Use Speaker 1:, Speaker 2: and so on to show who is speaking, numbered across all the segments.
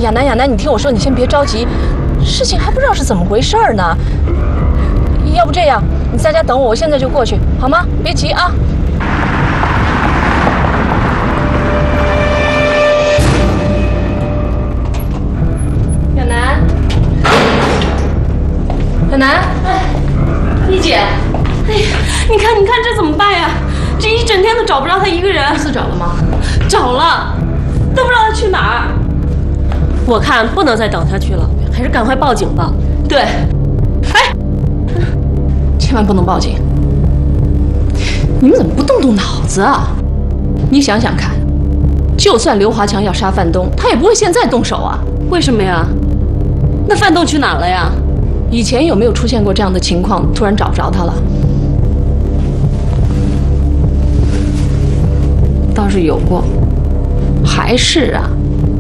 Speaker 1: 亚楠，你听我说，你先别着急，事情还不知道是怎么回事呢。要不这样，你在家等我，我现在就过去，好吗？别急啊。亚楠，亚楠，
Speaker 2: 哎，丽姐，哎呀，你看这怎么办呀？这一整天都找不着他一个人。
Speaker 1: 公司找了吗？
Speaker 2: 找了，都不知道他去哪儿。我看不能再等他去了，还是赶快报警吧。对，哎，
Speaker 1: 千万不能报警！你们怎么不动动脑子啊？你想想看，就算刘华强要杀范东，他也不会现在动手啊。
Speaker 2: 为什么呀？那范东去哪了呀？
Speaker 1: 以前有没有出现过这样的情况，突然找不着他了？倒是有过，还是啊？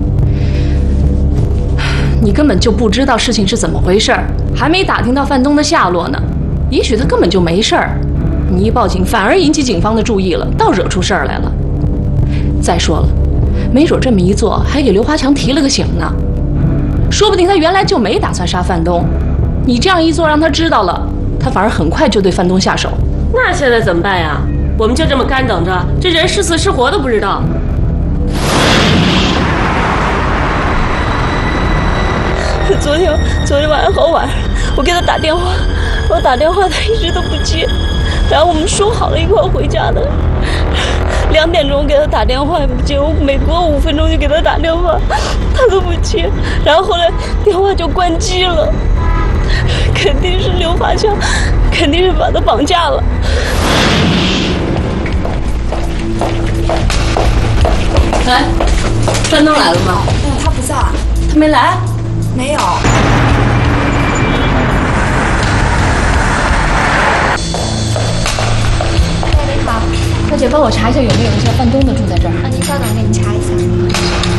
Speaker 1: 你根本就不知道事情是怎么回事儿，还没打听到范东的下落呢。也许他根本就没事儿，你一报警反而引起警方的注意了，倒惹出事儿来了。再说了，没准这么一做还给刘华强提了个醒呢。说不定他原来就没打算杀范东，你这样一做让他知道了，他反而很快就对范东下手。
Speaker 2: 那现在怎么办呀？我们就这么干等着，这人是死是活都不知道。昨天晚上好晚，我给他打电话，他一直都不接，然后我们说好了一块回家的。2点钟给他打电话也不接，我每过5分钟就给他打电话，他都不接，然后后来电话就关机了。肯定是刘华强，肯定是把他绑架了。
Speaker 1: 哎，范东来了吗？
Speaker 3: 他不在。
Speaker 1: 他没来？
Speaker 3: 没有。
Speaker 1: 你好，大姐，帮我查一下有没有一家范东的住在这儿。
Speaker 3: 您稍等，给你查一下。